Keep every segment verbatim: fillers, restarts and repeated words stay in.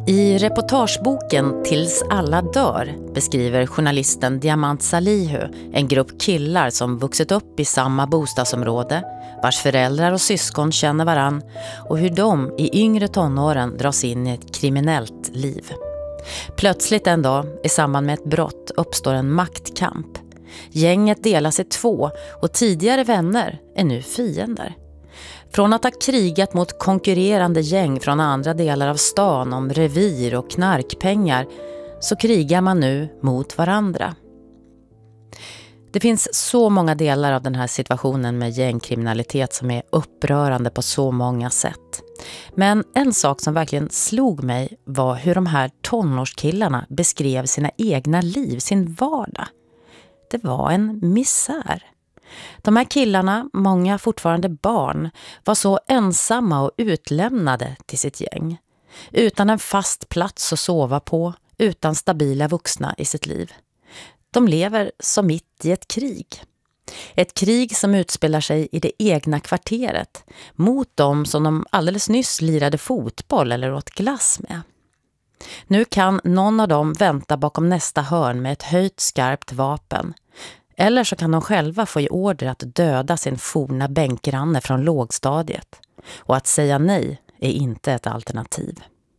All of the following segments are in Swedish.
I reportageboken Tills alla dör beskriver journalisten Diamant Salihu en grupp killar som vuxit upp i samma bostadsområde, vars föräldrar och syskon känner varann och hur de i yngre tonåren dras in i ett kriminellt liv. Plötsligt en dag i samband med ett brott uppstår en maktkamp. Gänget delas i två och tidigare vänner är nu fiender. Från att ha krigat mot konkurrerande gäng från andra delar av stan om revir och knarkpengar så krigar man nu mot varandra. Det finns så många delar av den här situationen med gängkriminalitet som är upprörande på så många sätt. Men en sak som verkligen slog mig var hur de här tonårskillarna beskrev sina egna liv, sin vardag. Det var en misär. De här killarna, många fortfarande barn, var så ensamma och utlämnade till sitt gäng. Utan en fast plats att sova på, utan stabila vuxna i sitt liv. De lever som mitt i ett krig. Ett krig som utspelar sig i det egna kvarteret mot dem som de alldeles nyss lirade fotboll eller åt glass med. Nu kan någon av dem vänta bakom nästa hörn med ett höjt skarpt vapen. Eller så kan de själva få i order att döda sin forna bänkgranne från lågstadiet. Och att säga nej är inte ett alternativ.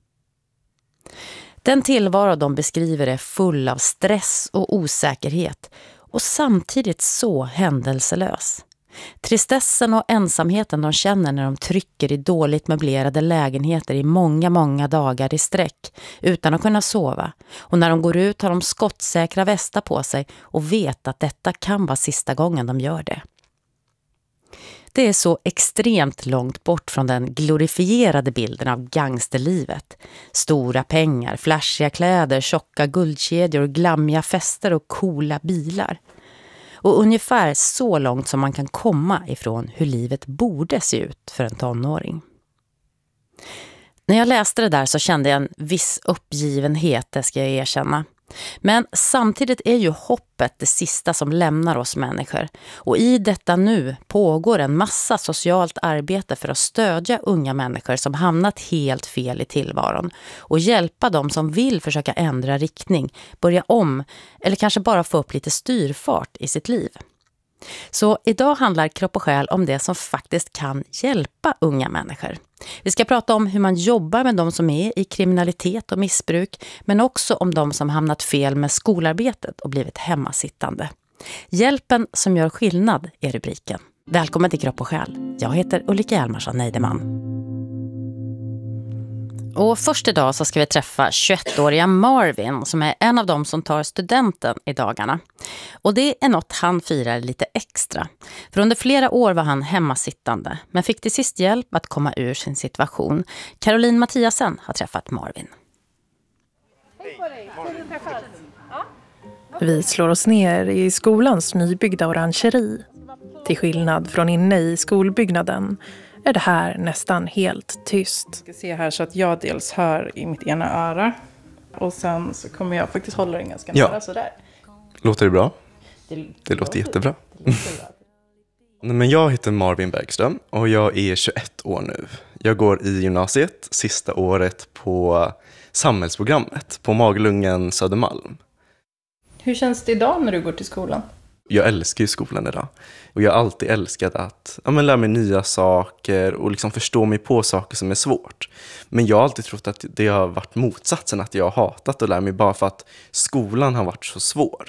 Den tillvaro de beskriver är full av stress och osäkerhet och samtidigt så händelselös. Tristessen och ensamheten de känner när de trycker i dåligt möblerade lägenheter i många, många dagar i sträck utan att kunna sova. Och när de går ut har de skottsäkra västar på sig och vet att detta kan vara sista gången de gör det. Det är så extremt långt bort från den glorifierade bilden av gangsterlivet. Stora pengar, flashiga kläder, tjocka guldkedjor, glammiga fester och coola bilar. Och ungefär så långt som man kan komma ifrån hur livet borde se ut för en tonåring. När jag läste det där så kände jag en viss uppgivenhet, det ska jag erkänna. Men samtidigt är ju hoppet det sista som lämnar oss människor. Och i detta nu pågår en massa socialt arbete för att stödja unga människor som hamnat helt fel i tillvaron. Och hjälpa dem som vill försöka ändra riktning, börja om eller kanske bara få upp lite styrfart i sitt liv. Så idag handlar Kropp och själ om det som faktiskt kan hjälpa unga människor. Vi ska prata om hur man jobbar med de som är i kriminalitet och missbruk, men också om de som hamnat fel med skolarbetet och blivit hemmasittande. Hjälpen som gör skillnad är rubriken. Välkommen till Kropp och själ. Jag heter Ulrika Hjalmarsson Neideman. Och först idag så ska vi träffa tjugoettåriga Marvin som är en av dem som tar studenten i dagarna. Och det är något han firar lite extra. För under flera år var han hemmasittande men fick till sist hjälp att komma ur sin situation. Caroline Mattiasen har träffat Marvin. Hej på dig. Vi slår oss ner i skolans nybyggda orangeri. Till skillnad från inne i skolbyggnaden är det här nästan helt tyst. Jag ska se här så att jag dels hör i mitt ena öra. Och sen så kommer jag faktiskt hålla den ganska nära, ja. Sådär. Låter det bra? Det, det, det låter jättebra. Det låter bra. Men jag heter Marvin Bergström och jag är tjugoett år nu. Jag går i gymnasiet, sista året på samhällsprogrammet på Maglungen Södermalm. Hur känns det idag när du går till skolan? Jag älskar ju skolan idag. Och jag har alltid älskat att ja, men lära mig nya saker och liksom förstå mig på saker som är svårt. Men jag har alltid trott att det har varit motsatsen, att jag har hatat att lära mig bara för att skolan har varit så svår.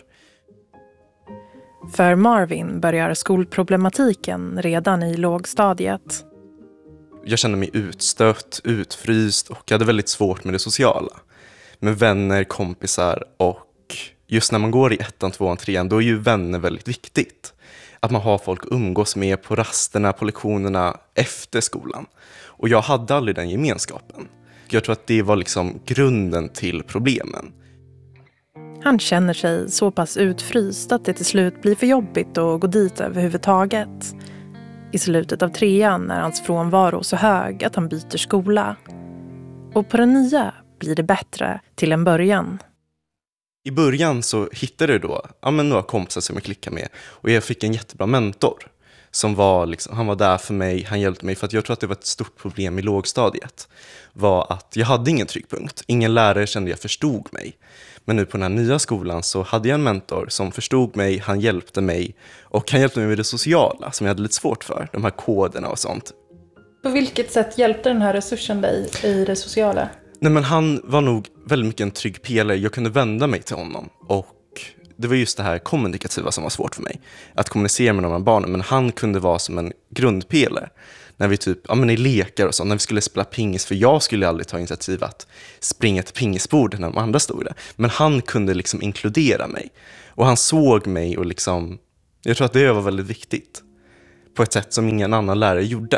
För Marvin börjar skolproblematiken redan i lågstadiet. Jag kände mig utstött, utfryst och hade väldigt svårt med det sociala. Med vänner, kompisar och just när man går i ettan, tvåan, trean, då är ju vänner väldigt viktigt. Att man har folk att umgås med på rasterna, på lektionerna efter skolan. Och jag hade aldrig den gemenskapen. Jag tror att det var liksom grunden till problemen. Han känner sig så pass utfryst att det till slut blir för jobbigt att gå dit överhuvudtaget. I slutet av trean är hans frånvaro så hög att han byter skola. Och på den nya blir det bättre till en början. I början så hittade jag då ja, men några kompisar som jag klickade med. Och jag fick en jättebra mentor som var liksom, han var där för mig, han hjälpte mig. För att jag tror att det var ett stort problem i lågstadiet. Var att jag hade ingen tryggpunkt. Ingen lärare kände jag förstod mig. Men nu på den här nya skolan så hade jag en mentor som förstod mig, han hjälpte mig. Och han hjälpte mig med det sociala som jag hade lite svårt för. De här koderna och sånt. På vilket sätt hjälpte den här resursen dig i det sociala? Nej, men han var nog väldigt mycket en trygg pelare. Jag kunde vända mig till honom. Och det var just det här kommunikativa som var svårt för mig. Att kommunicera med de här barnen. Men han kunde vara som en grundpelare. När vi typ, ja men i lekar och så, när vi skulle spela pingis. För jag skulle aldrig ta initiativ att springa till pingisbordet när de andra stod där. Men han kunde liksom inkludera mig. Och han såg mig och liksom, jag tror att det var väldigt viktigt. På ett sätt som ingen annan lärare gjorde.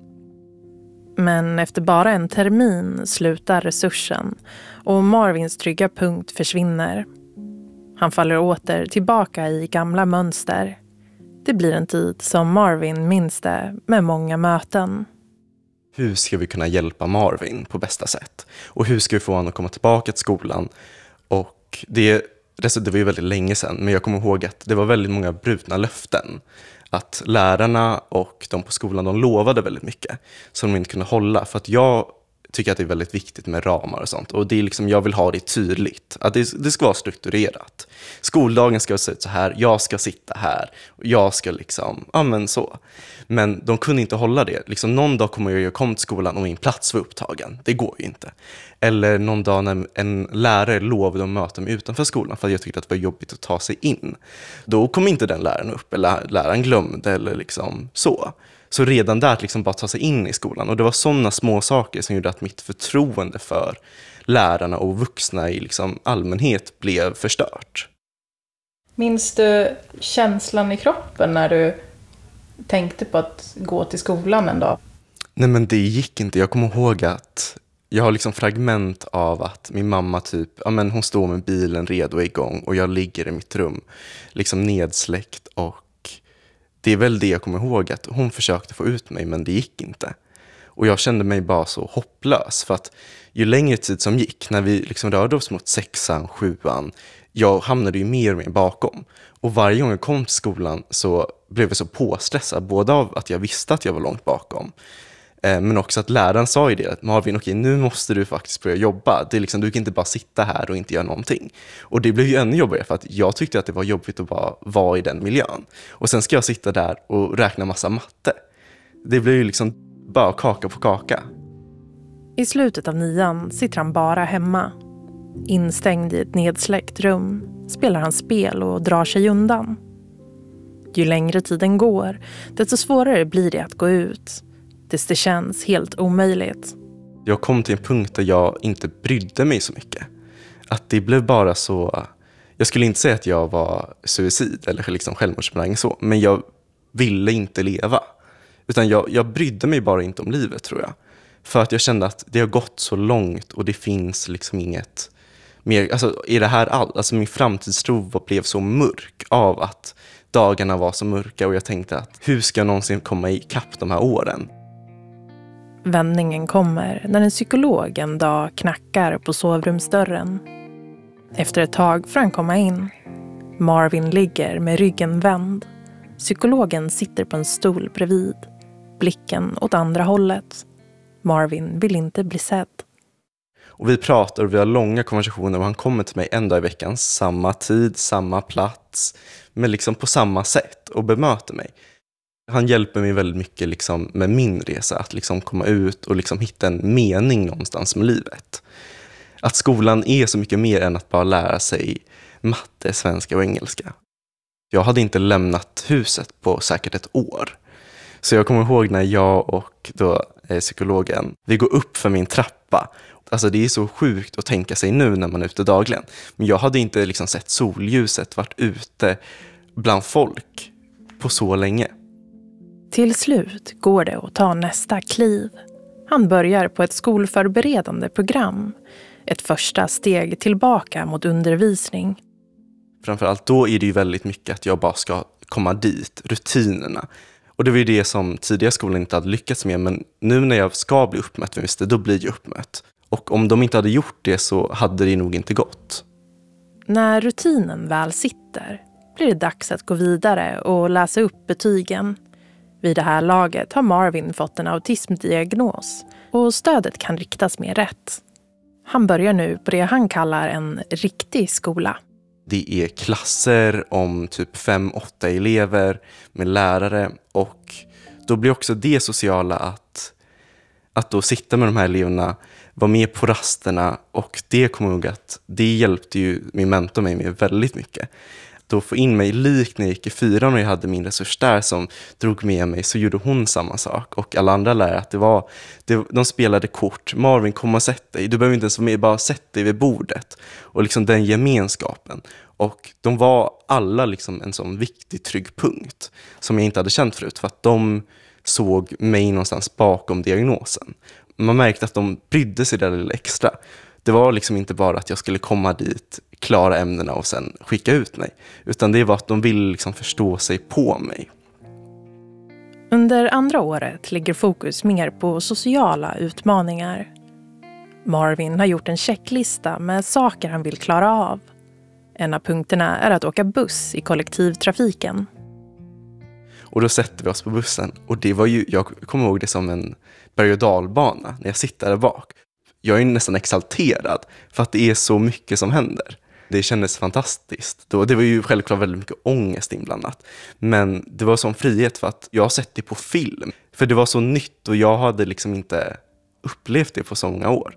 Men efter bara en termin slutar resursen och Marvins trygga punkt försvinner. Han faller åter tillbaka i gamla mönster. Det blir en tid som Marvin minns det med många möten. Hur ska vi kunna hjälpa Marvin på bästa sätt? Och hur ska vi få honom att komma tillbaka till skolan? Och det, det var ju väldigt länge sedan, men jag kommer ihåg att det var väldigt många brutna löften. Att lärarna och de på skolan, de lovade väldigt mycket som de inte kunde hålla. För att jag tycker att det är väldigt viktigt med ramar och sånt. Och det är liksom, jag vill ha det tydligt. Att det, det ska vara strukturerat. Skoldagen ska se ut så här. Jag ska sitta här. Jag ska liksom, ja men så. Men de kunde inte hålla det. Liksom någon dag kommer jag ju komma till skolan och min plats var upptagen. Det går ju inte. Eller någon dag när en lärare lovade att möta mig utanför skolan för att jag tyckte att det var jobbigt att ta sig in. Då kom inte den läraren upp. Eller läraren glömde eller liksom så. Så redan där att liksom bara ta sig in i skolan. Och det var sådana små saker som gjorde att mitt förtroende för lärarna och vuxna i liksom allmänhet blev förstört. Minns du känslan i kroppen när du tänkte på att gå till skolan en dag? Nej, men det gick inte. Jag kommer ihåg att jag har liksom fragment av att min mamma typ, ja men hon står med bilen redo igång och jag ligger i mitt rum liksom nedsläckt. Och det är väl det jag kommer ihåg, att hon försökte få ut mig men det gick inte. Och jag kände mig bara så hopplös för att ju längre tid som gick, när vi liksom rörde oss mot sexan, sjuan, jag hamnade ju mer och mer bakom. Och varje gång jag kom till skolan så blev jag så påstressad, både av att jag visste att jag var långt bakom, eh, men också att läraren sa ju det, att Marvin, okej, nu måste du faktiskt börja jobba. Det är liksom, du kan inte bara sitta här och inte göra någonting. Och det blev ju ännu jobbigare för att jag tyckte att det var jobbigt att bara vara i den miljön. Och sen ska jag sitta där och räkna massa matte. Det blev ju liksom bara kaka på kaka. I slutet av nian sitter han bara hemma. Instängd i ett nedsläckt rum spelar han spel och drar sig undan. Ju längre tiden går, desto svårare blir det att gå ut. Tills det känns helt omöjligt. Jag kom till en punkt där jag inte brydde mig så mycket. Att det blev bara så... Jag skulle inte säga att jag var suicid eller liksom självmordsbenägen så. Men jag ville inte leva. Utan jag, jag brydde mig bara inte om livet, tror jag. För att jag kände att det har gått så långt och det finns liksom inget mer... Alltså, är det här allt? Alltså min framtidstro blev så mörk av att dagarna var så mörka. Och jag tänkte att hur ska jag någonsin komma i kapp de här åren? Vändningen kommer när en psykolog en dag knackar på sovrumsdörren. Efter ett tag får han komma in. Marvin ligger med ryggen vänd. Psykologen sitter på en stol bredvid. Blicken åt andra hållet. Marvin vill inte bli sedd. Och vi pratar och vi har långa konversationer och han kommer till mig en dag i veckan. Samma tid, samma plats. Men liksom på samma sätt och bemöter mig. Han hjälper mig väldigt mycket liksom med min resa. Att liksom komma ut och liksom hitta en mening någonstans med livet. Att skolan är så mycket mer än att bara lära sig matte, svenska och engelska. Jag hade inte lämnat huset på säkert ett år. Så jag kommer ihåg när jag och då eh, psykologen, vi går upp för min trappa. Alltså det är så sjukt att tänka sig nu när man är ute dagligen. Men jag hade inte liksom sett solljuset, varit ute bland folk på så länge. Till slut går det att ta nästa kliv. Han börjar på ett skolförberedande program. Ett första steg tillbaka mot undervisning. Framförallt då är det ju väldigt mycket att jag bara ska komma dit, rutinerna. Och det var ju det som tidigare skolan inte hade lyckats med. Men nu när jag ska bli uppmätt, visst, då blir jag uppmätt. Och om de inte hade gjort det så hade det nog inte gått. När rutinen väl sitter blir det dags att gå vidare och läsa upp betygen. Vid det här laget har Marvin fått en autismdiagnos och stödet kan riktas mer rätt. Han börjar nu på det han kallar en riktig skola. Det är klasser om typ fem, åtta elever med lärare, och då blir också det sociala att, att då sitta med de här eleverna, vara med på rasterna, och det kommer jag ihåg att det hjälpte ju min mentor mig med väldigt mycket. Då få in mig lik när jag gick i fyran och jag hade min resurs där som drog med mig, så gjorde hon samma sak. Och alla andra lärare, att det var, det, de spelade kort. Marvin, kom och sätt dig. Du behöver inte ens vara med, bara sätt dig vid bordet. Och liksom den gemenskapen. Och de var alla liksom en sån viktig trygg punkt som jag inte hade känt förut, för att de såg mig någonstans bakom diagnosen. Man märkte att de brydde sig där lite extra. Det var liksom inte bara att jag skulle komma dit, klara ämnena och sen skicka ut mig. Utan det var att de ville liksom förstå sig på mig. Under andra året ligger fokus mer på sociala utmaningar. Marvin har gjort en checklista med saker han vill klara av. En av punkterna är att åka buss i kollektivtrafiken. Och då sätter vi oss på bussen. Och det var ju, jag kommer ihåg det som en berg- och dalbana när jag sitter där bak. Jag är nästan exalterad för att det är så mycket som händer. Det kändes fantastiskt. Då, det var ju självklart väldigt mycket ångest inblandat. Men det var sån frihet för att jag har sett det på film. För det var så nytt och jag hade liksom inte upplevt det på så många år.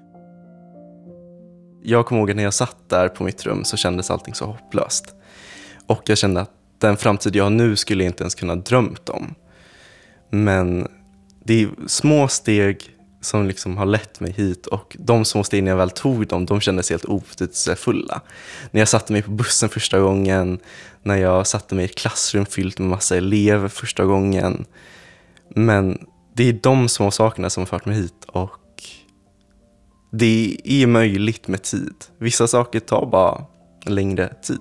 Jag kommer ihåg när jag satt där på mitt rum så kändes allting så hopplöst. Och jag kände att den framtid jag har nu skulle jag inte ens kunna drömt om. Men det är små steg som liksom har lett mig hit, och de små stegen jag väl tog dem, de kändes helt obetydelsefulla. När jag satte mig på bussen första gången, när jag satte mig i ett klassrum fyllt med massa elever första gången. Men det är de små sakerna som har fört mig hit, och det är möjligt med tid. Vissa saker tar bara längre tid.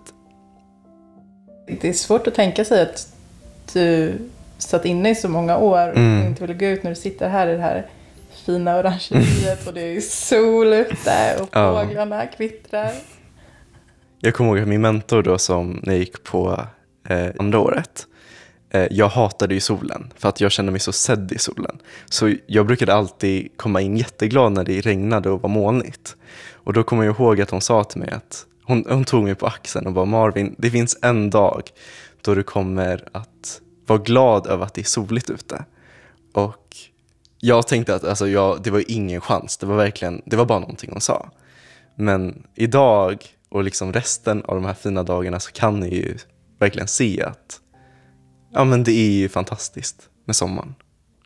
Det är svårt att tänka sig att du satt inne i så många år och mm. inte ville gå ut när du sitter här i det här fina orangeriet och det är sol ute och fåglarna kvittrar. Jag kommer ihåg att min mentor då, som när jag gick på eh, andra året, eh, jag hatade ju solen för att jag kände mig så sedd i solen. Så jag brukade alltid komma in jätteglad när det regnade och var molnigt. Och då kommer jag ihåg att hon sa till mig att hon, hon tog mig på axeln och bara, Marvin, det finns en dag då du kommer att vara glad över att det är soligt ute. Och jag tänkte att alltså, jag, det var ingen chans. Det var verkligen, det var bara någonting hon sa. Men idag och liksom resten av de här fina dagarna så kan ni ju verkligen se att ja, men det är ju fantastiskt med sommaren.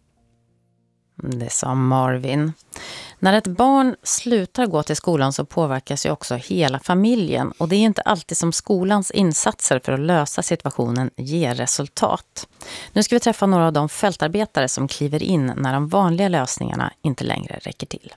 Det sa Marvin. När ett barn slutar gå till skolan så påverkas ju också hela familjen, och det är inte alltid som skolans insatser för att lösa situationen ger resultat. Nu ska vi träffa några av de fältarbetare som kliver in när de vanliga lösningarna inte längre räcker till.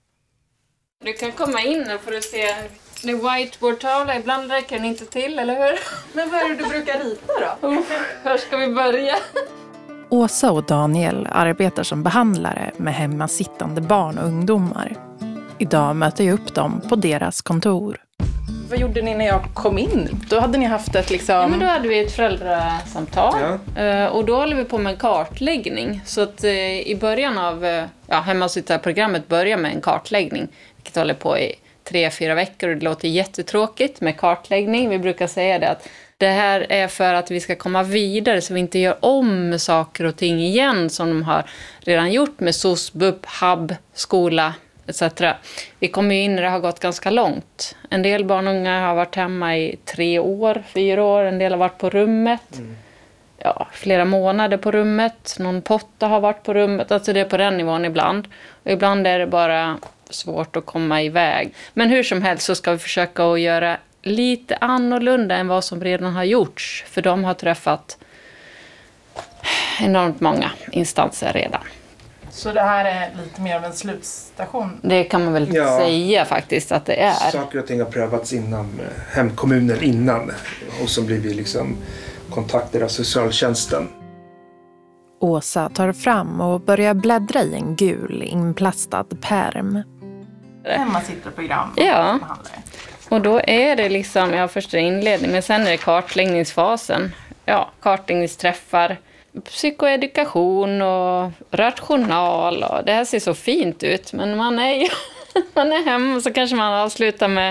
Du kan komma in och får se en whiteboard-tavla. Ibland räcker den inte till, eller hur? Men vad är det du brukar rita då? Oh, hur ska vi börja? Åsa och Daniel arbetar som behandlare med hemmasittande barn och ungdomar. Idag möter jag upp dem på deras kontor. Vad gjorde ni när jag kom in? Då hade ni haft ett liksom... Ja, men då hade vi ett föräldrasamtal. Ja. Och då håller vi på med en kartläggning. Så att i början av ja, hemmasittarprogrammet börjar med en kartläggning. Vilket håller på i tre, fyra veckor. Och det låter jättetråkigt med kartläggning. Vi brukar säga det att det här är för att vi ska komma vidare så vi inte gör om saker och ting igen som de har redan gjort med S O S, B U P, H U B, skola et cetera. Vi kommer ju in när det har gått ganska långt. En del barn och unga har varit hemma i tre år, fyra år. En del har varit på rummet. Mm. Ja, flera månader på rummet. Någon potta har varit på rummet. Alltså det är på den nivån ibland. Och ibland är det bara svårt att komma iväg. Men hur som helst så ska vi försöka att göra lite annorlunda än vad som redan har gjorts. För de har träffat enormt många instanser redan. Så det här är lite mer av en slutstation? Det kan man väl ja, säga faktiskt att det är. Saker och ting har prövats inom hemkommunen innan. Och så blir vi liksom kontaktade av socialtjänsten. Åsa tar fram och börjar bläddra i en gul inplastad pärm. Hemmasittarprogram. Ja. Och då är det liksom, ja först är det inledning, men sen är det kartläggningsfasen. Ja, kartläggningsträffar. psykoedukation och rational och det här ser så fint ut, men man är ju man är hemma, så kanske man avslutar med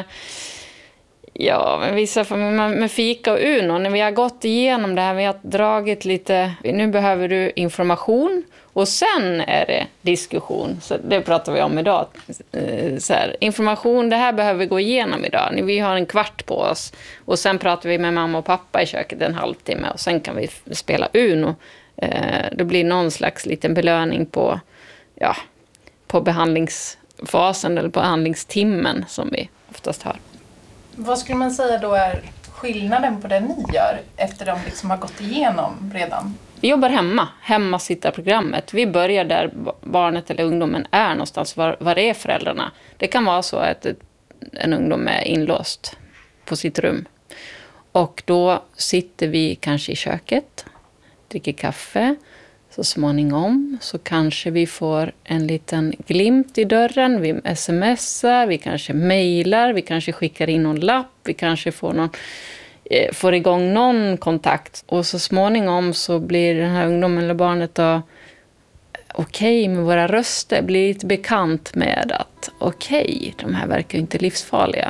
ja, med vissa med, med fika och Uno. När vi har gått igenom det här, vi har dragit lite, nu behöver du information och sen är det diskussion. Så det pratar vi om idag. Så här, information, det här behöver vi gå igenom idag. Vi har en kvart på oss och sen pratar vi med mamma och pappa i köket en halvtimme och sen kan vi spela Uno. Det blir någon slags liten belöning på, ja, på behandlingsfasen eller på behandlingstimmen som vi oftast har. Vad skulle man säga då är skillnaden på det ni gör efter de liksom har gått igenom redan? Vi jobbar hemma, hemmasittarprogrammet. Vi börjar där barnet eller ungdomen är någonstans, var, var är föräldrarna. Det kan vara så att ett, en ungdom är inlåst på sitt rum. Och då sitter vi kanske i köket, dricker kaffe. Så småningom så kanske vi får en liten glimt i dörren, vi smsar, vi kanske mejlar, vi kanske skickar in någon lapp, vi kanske får, någon, eh, får igång någon kontakt. Och så småningom så blir den här ungdomen eller barnet då okej okay med våra röster, blir lite bekant med att okej, okay, de här verkar ju inte livsfarliga.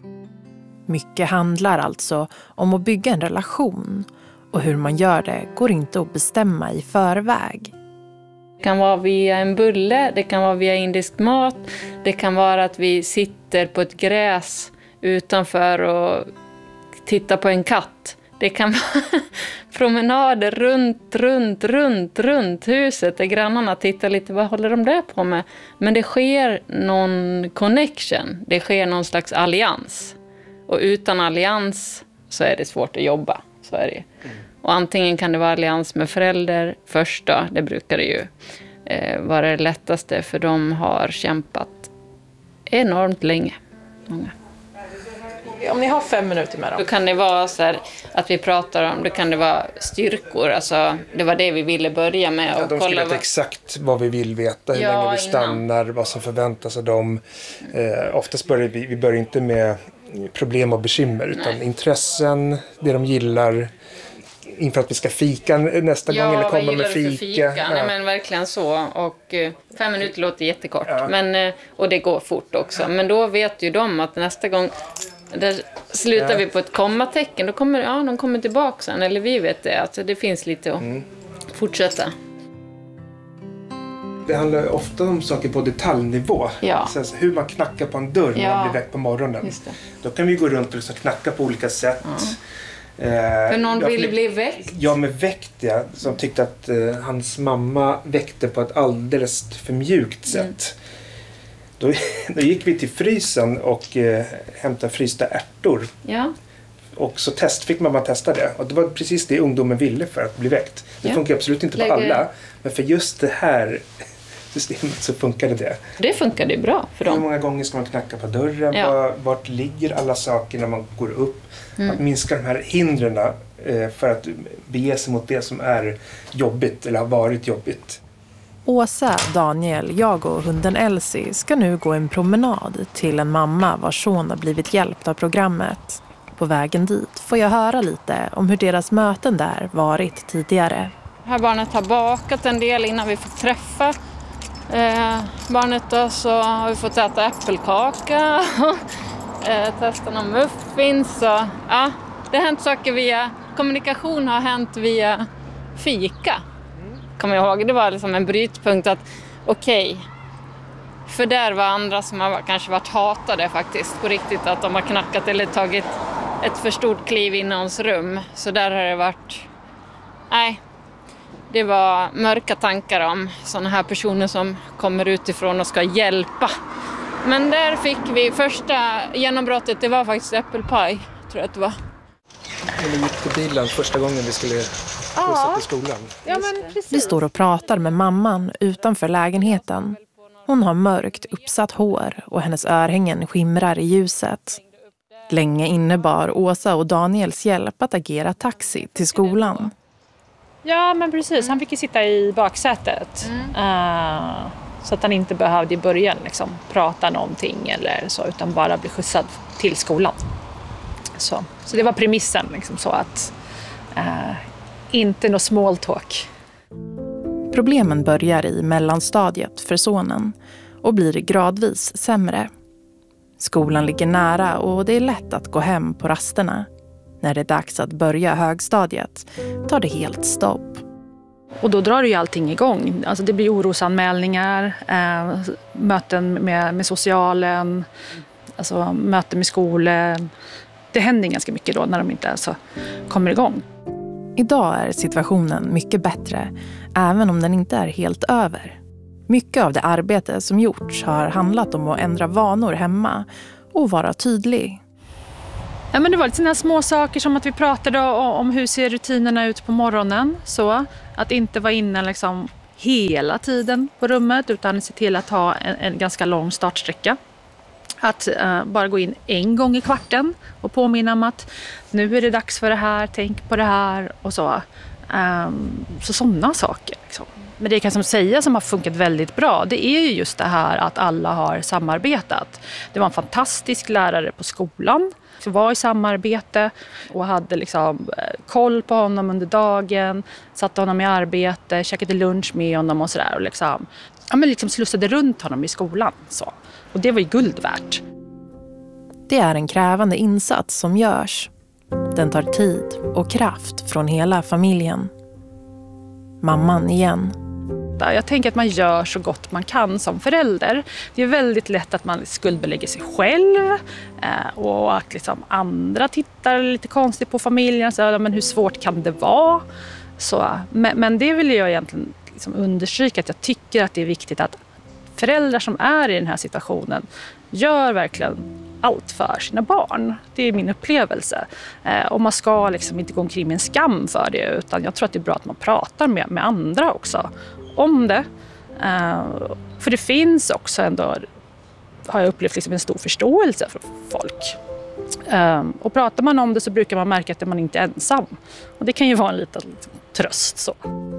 Mycket handlar alltså om att bygga en relation. Och hur man gör det går inte att bestämma i förväg. Det kan vara via en bulle, det kan vara via indisk mat. Det kan vara att vi sitter på ett gräs utanför och tittar på en katt. Det kan vara promenader runt, runt, runt, runt huset. Där grannarna tittar lite, vad håller de där på med? Men det sker någon connection, det sker någon slags allians. Och utan allians så är det svårt att jobba. Så är det. Och antingen kan det vara allians med förälder först då, det brukar det ju eh, vara det lättaste för de har kämpat enormt länge. Många. Om ni har fem minuter med dem. Då kan det vara så här att vi pratar om, då kan det vara styrkor, alltså det var det vi ville börja med. Och ja, de ska kolla veta vad... exakt vad vi vill veta, hur ja, länge vi stannar, innan. Vad som förväntas av dem. Eh, oftast börjar vi, vi börjar inte med problem och bekymmer utan Nej. intressen, det de gillar inför att vi ska fika nästa ja, gång eller komma med fika. fika. Ja, Nej, men verkligen så. Och eh, fem minuter låter jättekort. Ja. Men, eh, och det går fort också. Men då vet ju de att nästa gång där slutar ja. vi på ett kommatecken. Då kommer, ja, de kommer tillbaka sen. Eller vi vet det. Alltså, det finns lite att mm. fortsätta. Det handlar ofta om saker på detaljnivå. Ja. Så hur man knackar på en dörr när ja. man blir väck på morgonen. Då kan vi gå runt och knacka på olika sätt. Ja. För någon ville bli väckt? Ja, med väckt, ja. Som tyckte att eh, hans mamma väckte på ett alldeles för mjukt sätt. Mm. Då, då gick vi till frysen och eh, hämtade frysta ärtor. Ja. Och så test, fick mamma testa det. Och det var precis det ungdomen ville för att bli väckt. Det ja. funkar absolut inte Lägger... på alla. Men för just det här systemet så funkade det. Det funkade ju bra för dem. Hur många gånger ska man knacka på dörren? Ja. Var, vart ligger alla saker när man går upp? Mm. Att minska de här hindren eh, för att bege sig mot det som är jobbigt eller har varit jobbigt. Åsa, Daniel, jag och hunden Elsie ska nu gå en promenad till en mamma vars son har blivit hjälpt av programmet. På vägen dit får jag höra lite om hur deras möten där varit tidigare. Det här barnet har bakat en del innan vi fick träffa eh, barnet då, så har vi fått äta äppelkaka eh, testa någon muffins och, ja, det har hänt saker via kommunikation har hänt via fika. Kommer jag ihåg, det var liksom en brytpunkt att okej, okay, för där var andra som har kanske varit hatade faktiskt på riktigt, att de har knackat eller tagit ett för stort kliv in i någons rum. Så där har det varit, nej, det var mörka tankar om sådana här personer som kommer utifrån och ska hjälpa. Men där fick vi första genombrottet, det var faktiskt äppelpaj, tror jag att det var. Vi gick på bilen första gången vi skulle skjutsa till skolan. Ja, men precis. Vi står och pratar med mamman utanför lägenheten. Hon har mörkt uppsatt hår och hennes örhängen skimrar i ljuset. Länge innebar Åsa och Daniels hjälp att agera taxi till skolan. Ja, men precis. Han fick ju sitta i baksätet. Mm. Uh, så att han inte behövde i början liksom, prata någonting eller så, utan bara bli skjutsad till skolan. Så, så det var premissen liksom, så att uh, inte något small talk. Problemen börjar i mellanstadiet för sonen och blir gradvis sämre. Skolan ligger nära och det är lätt att gå hem på rasterna. När det är dags att börja högstadiet tar det helt stopp. Och då drar ju allting igång. Alltså det blir orosanmälningar, eh, möten med, med socialen, alltså möten med skolan. Det händer ganska mycket då när de inte ens kommer igång. Idag är situationen mycket bättre, även om den inte är helt över. Mycket av det arbete som gjorts har handlat om att ändra vanor hemma och vara tydlig. Ja, men det var lite sådana små saker som att vi pratade om hur ser rutinerna ut på morgonen. Så att inte vara inne liksom hela tiden på rummet utan se till att ha en, en ganska lång startsträcka. Att uh, bara gå in en gång i kvarten och påminna om att nu är det dags för det här, tänk på det här och så. Um, så sådana saker liksom. Men det kan som säga som har funkat väldigt bra, det är ju just det här att alla har samarbetat. Det var en fantastisk lärare på skolan som var i samarbete och hade liksom koll på honom under dagen, satte honom i arbete, käkade lunch med honom och sådär och liksom, ja, men liksom slussade runt honom i skolan. Så. Och det var ju guld värt. Det är en krävande insats som görs. Den tar tid och kraft från hela familjen. Mamman igen. Jag tänker att man gör så gott man kan som förälder. Det är väldigt lätt att man skuldbelägger sig själv och att liksom andra tittar lite konstigt på familjen. Så, men hur svårt kan det vara? Så, men, men det vill jag egentligen liksom understryka att jag tycker att det är viktigt att föräldrar som är i den här situationen gör verkligen allt för sina barn. Det är min upplevelse. Eh, och man ska liksom inte gå omkring med en skam för det, utan jag tror att det är bra att man pratar med, med andra också om det. Eh, för det finns också ändå, har jag upplevt, liksom en stor förståelse för folk. Eh, och pratar man om det så brukar man märka att man inte är ensam. Och det kan ju vara en liten tröst så.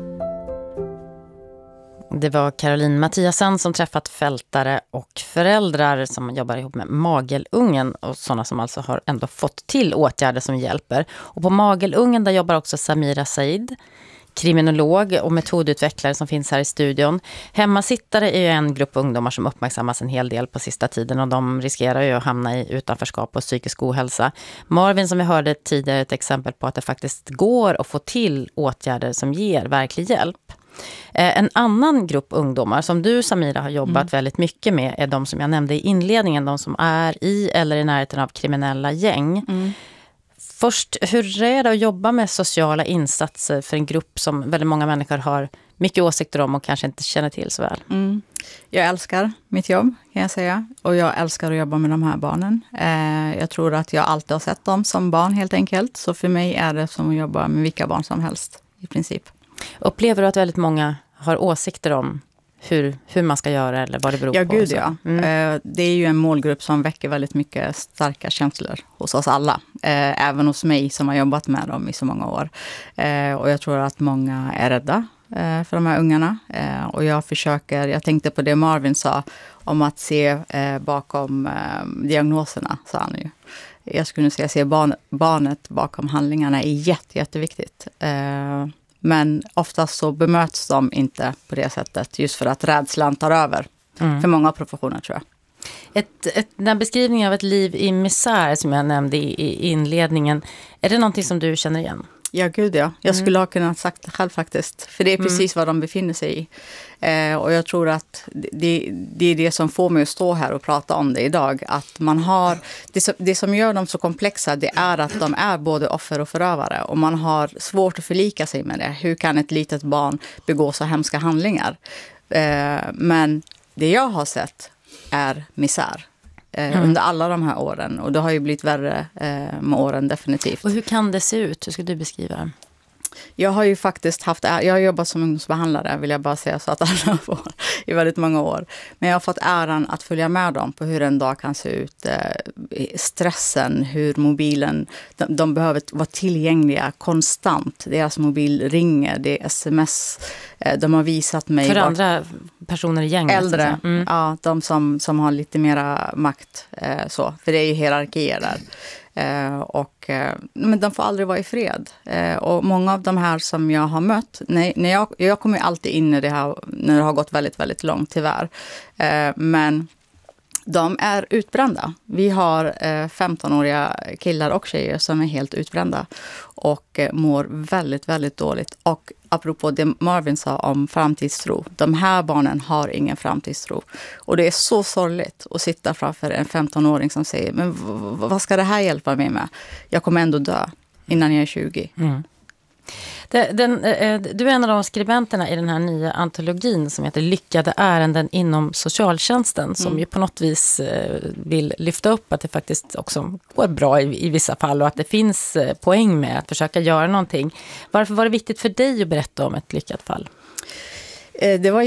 Det var Caroline Mattiasen som träffat fältare och föräldrar som jobbar ihop med Magelungen och sådana som alltså har ändå fått till åtgärder som hjälper. Och på Magelungen där jobbar också Samira Said, kriminolog och metodutvecklare som finns här i studion. Hemmasittare är ju en grupp ungdomar som uppmärksammas en hel del på sista tiden och de riskerar ju att hamna i utanförskap och psykisk ohälsa. Marvin, som vi hörde tidigare, är ett exempel på att det faktiskt går att få till åtgärder som ger verklig hjälp. En annan grupp ungdomar som du, Samira, har jobbat mm. väldigt mycket med är de som jag nämnde i inledningen, de som är i eller i närheten av kriminella gäng. Mm. Först, hur är det att jobba med sociala insatser för en grupp som väldigt många människor har mycket åsikter om och kanske inte känner till så väl? Mm. Jag älskar mitt jobb, kan jag säga. Och jag älskar att jobba med de här barnen. Eh, jag tror att jag alltid har sett dem som barn helt enkelt. Så för mig är det som att jobba med vilka barn som helst i princip. Upplever du att väldigt många har åsikter om hur, hur man ska göra eller vad det beror ja, på? Gud, ja, mm. Det är ju en målgrupp som väcker väldigt mycket starka känslor hos oss alla. Även hos mig som har jobbat med dem i så många år. Och jag tror att många är rädda för de här ungarna. Och jag försöker, jag tänkte på det Marvin sa om att se bakom diagnoserna, sa han ju. Jag skulle säga se barn, barnet bakom handlingarna är jätte, jätteviktigt. Men oftast så bemöts de inte på det sättet just för att rädslan tar över mm. för många professioner, tror jag. Ett, ett, den beskrivningen av ett liv i misär som jag nämnde i, i inledningen, är det någonting som du känner igen? Ja, gud ja. Jag skulle mm. ha kunnat sagt det själv faktiskt. För det är precis mm. vad de befinner sig i. Eh, och jag tror att det, det är det som får mig att stå här och prata om det idag. Att man har, det som, det som gör dem så komplexa, det är att de är både offer och förövare. Och man har svårt att förlika sig med det. Hur kan ett litet barn begå så hemska handlingar? Eh, men det jag har sett är misär. Mm. Under alla de här åren. Och det har ju blivit värre eh, med åren definitivt. Och hur kan det se ut? Hur ska du beskriva det? Jag har ju faktiskt haft, jag har jobbat som ungdomsbehandlare, vill jag bara säga så att alla får, i väldigt många år. Men jag har fått äran att följa med dem på hur en dag kan se ut. Eh, stressen, hur mobilen, de, de behöver vara tillgängliga konstant. Deras mobil ringer, det är sms. Eh, de har visat mig... För andra personer i gänget? Äldre, mm. ja, de som, som har lite mera makt. Eh, så, för det är ju hierarkier där. Eh, och, eh, men de får aldrig vara i fred. Eh, och många av de här som jag har mött, när, när jag, jag kommer alltid in när det, har, när det har gått väldigt, väldigt långt tyvärr. Eh, men de är utbrända. Vi har eh, femtonåriga killar och tjejer som är helt utbrända och eh, mår väldigt, väldigt dåligt. Och apropå det Marvin sa om framtidstro, de här barnen har ingen framtidstro. Och det är så sorgligt att sitta framför en femtonåring som säger, men v- v- vad ska det här hjälpa mig med? Jag kommer ändå dö innan jag är tjugo. Mm. Den, den, eh, du är en av de skribenterna i den här nya antologin som heter Lyckade ärenden inom socialtjänsten, som mm. ju på något vis eh, vill lyfta upp att det faktiskt också går bra i, i vissa fall och att det finns eh, poäng med att försöka göra någonting. Varför var det viktigt för dig att berätta om ett lyckat fall? Det var